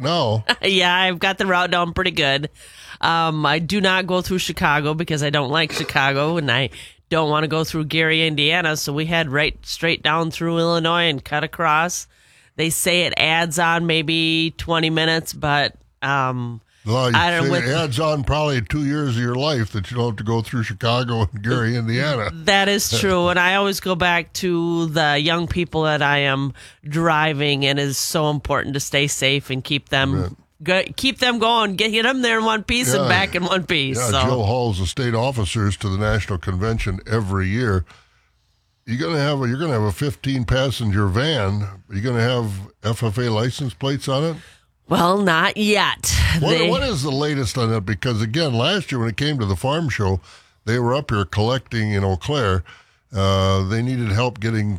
now. Yeah, I've got the route down pretty good. I do not go through Chicago because I don't like Chicago, and I don't want to go through Gary, Indiana. So we head right straight down through Illinois and cut across. They say it adds on maybe 20 minutes, but I don't know. It adds on probably 2 years of your life that you don't have to go through Chicago and Gary, Indiana. That is true, and I always go back to the young people that I am driving, and it is so important to stay safe and keep them going, get them there in one piece and back in one piece. Yeah, Jill hauls the state officers to the national convention every year. You're gonna have a 15-passenger van. Are you gonna have FFA license plates on it? Well, not yet. What is the latest on that? Because, again, last year when it came to the farm show, they were up here collecting in Eau Claire. They needed help getting,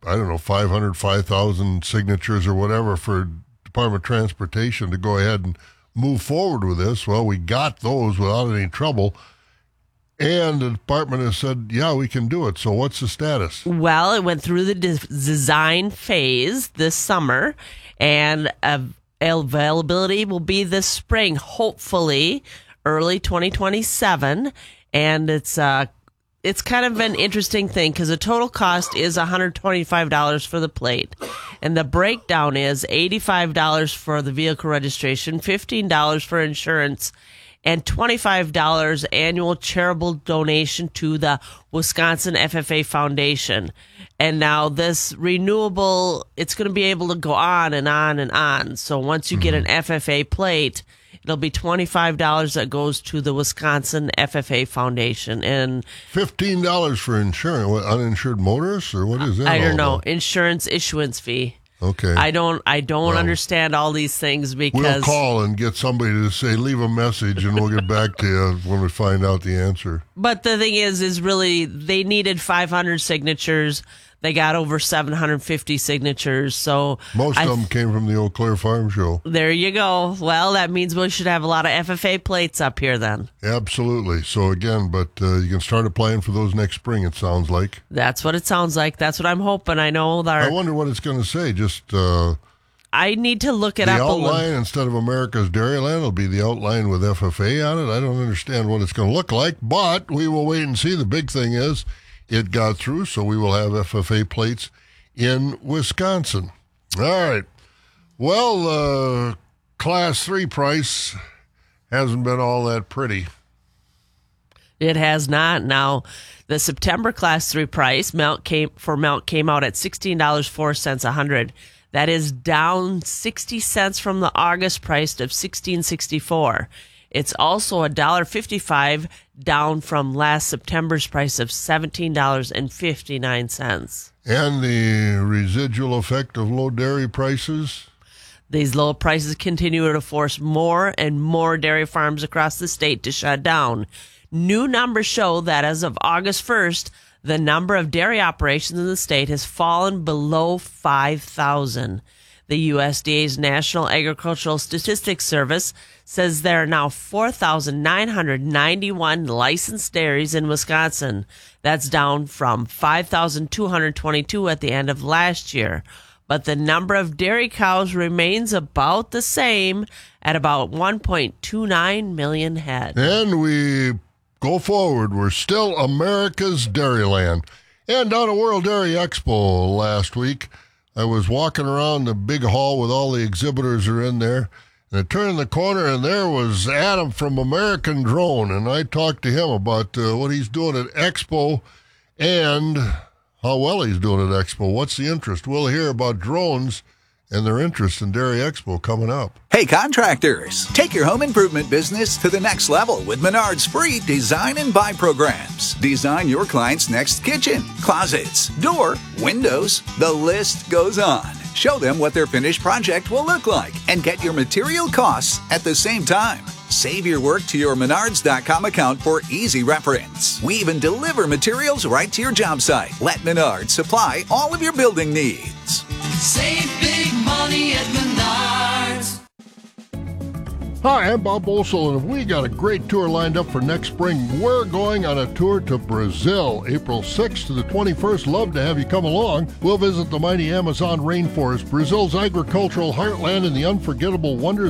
5,000 signatures or whatever for Department of Transportation to go ahead and move forward with this. Well, we got those without any trouble. And the department has said, yeah, we can do it. So what's the status? Well, it went through the design phase this summer, and availability will be this spring, hopefully early 2027. And it's kind of an interesting thing because the total cost is $125 for the plate. And the breakdown is $85 for the vehicle registration, $15 for insurance, and $25 annual charitable donation to the Wisconsin FFA Foundation. And now this renewable, it's going to be able to go on and on and on. So once you get an FFA plate, it'll be $25 that goes to the Wisconsin FFA Foundation. And $15 for insurance, what, uninsured motorists, or what is that? I don't know. Insurance issuance fee. Okay. I don't understand all these things because we'll call and get somebody to say, leave a message, and we'll get back to you when we find out the answer. But the thing is really they needed 500 signatures. They got over 750 signatures. So most of them came from the Eau Claire Farm Show. There you go. Well, that means we should have a lot of FFA plates up here then. Absolutely. So again, but you can start applying for those next spring, it sounds like. That's what it sounds like. That's what I'm hoping. I know that. I wonder what it's going to say. Just I need to look it up. The outline, instead of America's Dairyland, will be the outline with FFA on it. I don't understand what it's going to look like, but we will wait and see. The big thing is it got through, so we will have FFA plates in Wisconsin. All right. Well, Class 3 price hasn't been all that pretty. It has not. Now, the September Class 3 price came out at $16.04 a hundred. That is down 60 cents from the August price of $16.64. It's also $1.55 down from last September's price of $17.59. And the residual effect of low dairy prices? These low prices continue to force more and more dairy farms across the state to shut down. New numbers show that as of August 1st, the number of dairy operations in the state has fallen below 5,000. The USDA's National Agricultural Statistics Service says there are now 4,991 licensed dairies in Wisconsin. That's down from 5,222 at the end of last year. But the number of dairy cows remains about the same at about 1.29 million head. And we go forward. We're still America's Dairyland. And down at World Dairy Expo last week, I was walking around the big hall with all the exhibitors are in there, and I turned the corner, and there was Adam from American Drone, and I talked to him about what he's doing at Expo and how well he's doing at Expo. What's the interest? We'll hear about drones and their interest in Dairy Expo coming up. Hey, contractors, take your home improvement business to the next level with Menard's free design and buy programs. Design your client's next kitchen, closets, door, windows. The list goes on. Show them what their finished project will look like and get your material costs at the same time. Save your work to your Menards.com account for easy reference. We even deliver materials right to your job site. Let Menards supply all of your building needs. Save big money at Menards. Hi, I'm Bob Boesel, and we got a great tour lined up for next spring. We're going on a tour to Brazil, April 6th to the 21st. Love to have you come along. We'll visit the mighty Amazon rainforest, Brazil's agricultural heartland, and the unforgettable wonders